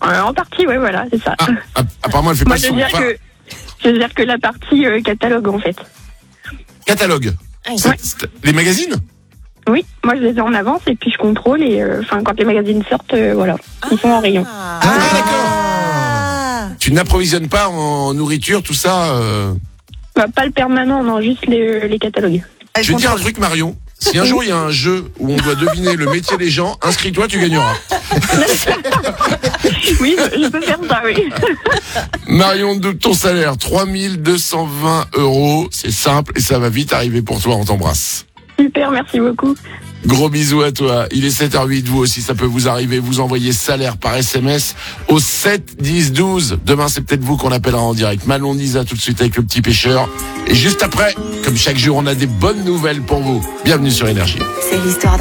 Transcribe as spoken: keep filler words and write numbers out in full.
Euh, en partie, ouais, voilà, c'est ça. Ah, apparemment, elle fait Moi, pas je son gère pas- que, je gère que la partie euh, catalogue, en fait. catalogue. C'est- Ouais. c'est- Les magazines? Oui, moi, je les ai en avance et puis je contrôle et, enfin, quand les magazines sortent, euh, voilà, ils sont en rayon. Ah, d'accord. Tu n'approvisionnes pas en nourriture, tout ça euh... Bah, pas le permanent, non, juste les, les catalogues. Je vais te dire un truc, Marion. Si un jour il y a un jeu où on doit deviner le métier des gens, inscris-toi, tu gagneras. Oui, je, je peux faire ça, oui. Marion, de ton salaire, trois mille deux cent vingt euros. C'est simple et ça va vite arriver pour toi, on t'embrasse. Super, merci beaucoup. Gros bisous à toi. Il est sept heures huit, vous aussi, ça peut vous arriver. Vous envoyez salaire par S M S au sept dix douze. Demain, c'est peut-être vous qu'on appellera en direct. Manon Nisa tout de suite avec le petit pêcheur. Et juste après, comme chaque jour, on a des bonnes nouvelles pour vous. Bienvenue sur Énergie. C'est l'histoire d'un